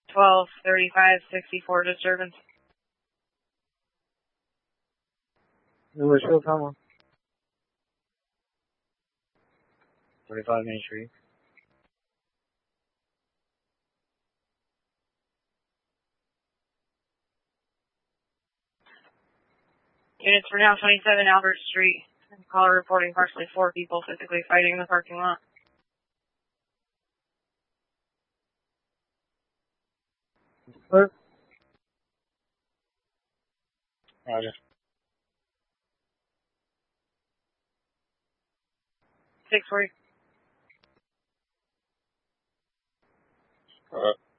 123564 disturbance. Number 2, come on. 35 Main Street. Units for now 27 Albert Street. Caller reporting partially 4 people physically fighting in the parking lot. Clear. Roger. 640.